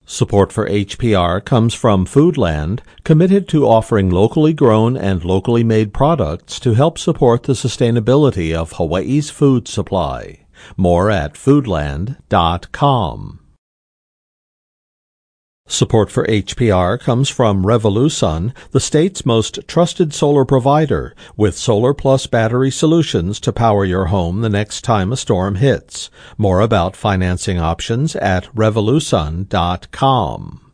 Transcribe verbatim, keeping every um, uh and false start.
Support for H P R comes from Foodland, committed to offering locally grown and locally made products to help support the sustainability of Hawaii's food supply. More at foodland dot com. Support for H P R comes from Revolusun, the state's most trusted solar provider, with Solar Plus battery solutions to power your home the next time a storm hits. More about financing options at revolusun dot com.